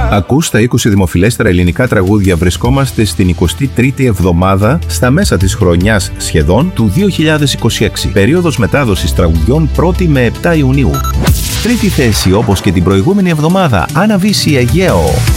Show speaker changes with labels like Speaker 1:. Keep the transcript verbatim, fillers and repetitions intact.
Speaker 1: Ακούς τα είκοσι δημοφιλέστερα ελληνικά τραγούδια. Βρισκόμαστε στην εικοστή τρίτη εβδομάδα, στα μέσα της χρονιάς σχεδόν του δύο χιλιάδες είκοσι έξι. Περίοδος μετάδοσης τραγουδιών πρώτη με επτά Ιουνίου. Τρίτη θέση, όπως και την προηγούμενη εβδομάδα, Άννα Βύση Αιγαίο.